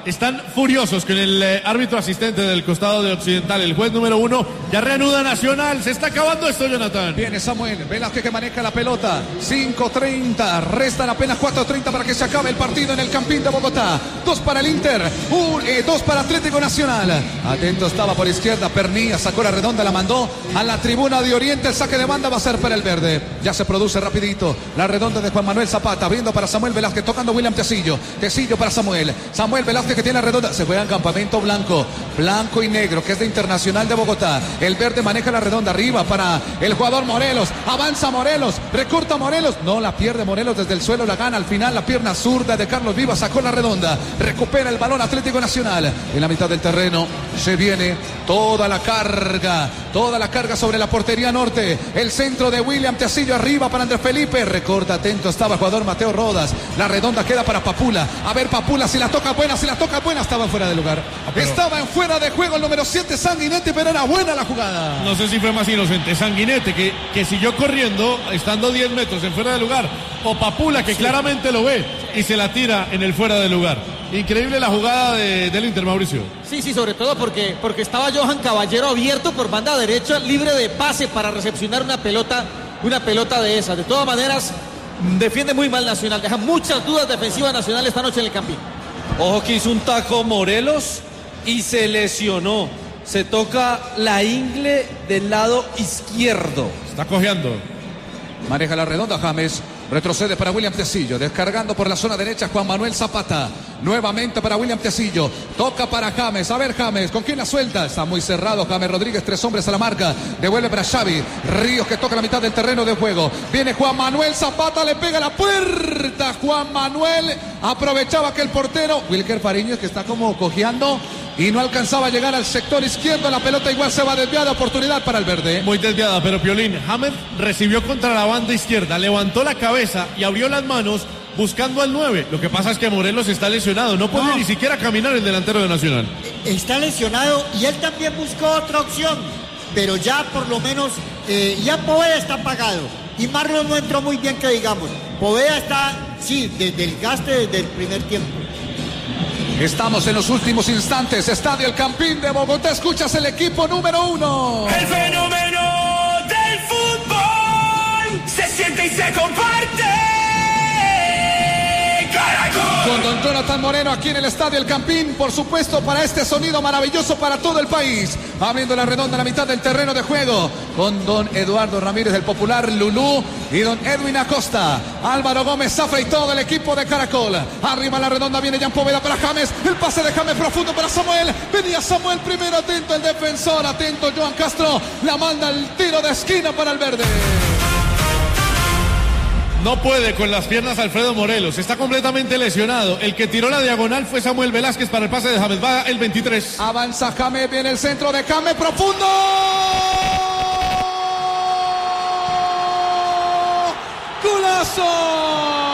están furiosos con el árbitro asistente del costado de Occidental, el juez número 1. Ya reanuda Nacional. Se está acabando esto, Jonathan. Viene Samuel Velázquez que maneja la pelota. 5:30. Restan apenas 4:30 para que se acabe el partido en el Campín de Bogotá. 2 para el Inter. 2 para Atlético Nacional. Atento estaba por izquierda. Pernilla sacó la redonda, la mandó a la tribuna de Oriente. El saque de banda va a ser para el verde. Ya se produce rapidito. La redonda de Juan Manuel Zapata. Abriendo para Samuel Velázquez. Tocando William Tecillo. Tecillo para Samuel. Samuel Velázquez que tiene la redonda. Se juega en campamento blanco. Blanco y negro, que es de Internacional de Bogotá. El verde maneja la redonda arriba para el jugador Morelos. Avanza Morelos. Recorta Morelos. No la pierde Morelos desde el suelo. La gana al final. La pierna zurda de Carlos Vivas. Sacó la redonda. Recupera el balón Atlético Nacional. En la mitad del terreno se viene toda la carga. Toda la carga sobre la portería norte. El centro de William Tecillo arriba para Andrés Felipe. Recorta, atento estaba el jugador Mateo Rodas. La redonda queda para Papula. A ver Papula si la toca buena, si la toca buena. Estaba fuera de lugar. Estaba en fuera de juego el número 7 Sanguinetti, pero era buena la jugada. No sé si fue más inocente Sanguinetti que siguió corriendo estando 10 metros en fuera de lugar, o Papula que claramente lo ve y se la tira en el fuera de lugar. Increíble la jugada del Inter, Mauricio. Sí, sobre todo porque estaba Johan Caballero abierto por banda derecha, libre de pase para recepcionar una pelota de esas. De todas maneras, defiende muy mal Nacional, deja muchas dudas defensivas Nacional esta noche en el Campín. Ojo que hizo un taco Morelos y se lesionó. Se toca la ingle del lado izquierdo. Está cojeando. Maneja la redonda James. Retrocede para William Tecillo. Descargando por la zona derecha Juan Manuel Zapata. Nuevamente para William Tecillo. Toca para James. A ver James. ¿Con quién la suelta? Está muy cerrado James Rodríguez. 3 hombres a la marca. Devuelve para Xavi. Ríos que toca la mitad del terreno de juego. Viene Juan Manuel Zapata. Le pega la puerta. Juan Manuel aprovechaba que el portero Wilker Fariñez, que está como cojeando y no alcanzaba a llegar al sector izquierdo. La pelota igual se va desviada. Oportunidad para el verde. Muy desviada, pero Piolín, James recibió contra la banda izquierda, levantó la cabeza y abrió las manos buscando al 9. Lo que pasa es que Morelos está lesionado, no puede ni siquiera caminar el delantero de Nacional. Está lesionado y él también buscó otra opción, pero ya por lo menos ya Poveda está apagado y Marlon no entró muy bien, que digamos. Poveda está, sí, desde el gaste desde el primer tiempo. Estamos en los últimos instantes. Estadio El Campín de Bogotá. Escuchas el equipo número 1. El fenómeno del fútbol se siente y se comparte. Caracol. Con don Jonathan Moreno aquí en el Estadio El Campín, por supuesto, para este sonido maravilloso para todo el país. Abriendo la redonda a la mitad del terreno de juego. Con don Eduardo Ramírez, del popular Lulú, y don Edwin Acosta, Álvaro Gómez Zafra y todo el equipo de Caracol. Arriba la redonda viene Jan Poveda para James. El pase de James profundo para Samuel. Venía Samuel primero, atento el defensor, atento Joan Castro. La manda el tiro de esquina para el verde. No puede con las piernas Alfredo Morelos, está completamente lesionado. El que tiró la diagonal fue Samuel Velázquez para el pase de James. Va el 23. Avanza James, viene el centro de James profundo. ¡Golazo!